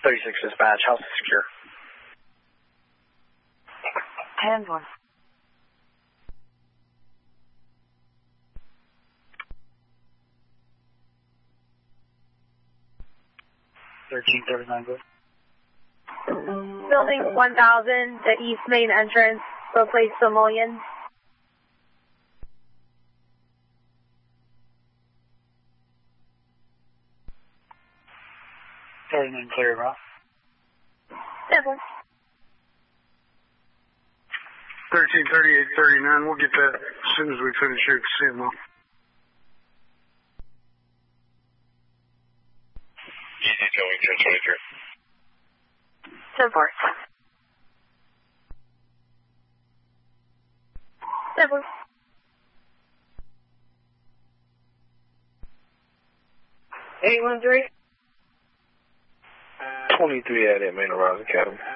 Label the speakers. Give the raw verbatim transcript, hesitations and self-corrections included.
Speaker 1: thirty-six dispatch, house is secure.
Speaker 2: ten one.
Speaker 1: thirteen thirty-nine, good.
Speaker 3: Building one thousand, the east main entrance, replace the mullions.
Speaker 1: thirty-nine clear, bro.
Speaker 3: Seven.
Speaker 4: thirteen thirty-eight thirty-nine, we'll get that as soon as we finish here at C M O.
Speaker 5: Easy going, ten twenty-three.
Speaker 3: ten four. Seven.
Speaker 2: eight one three.
Speaker 5: twenty-three at it, main Horizon Academy.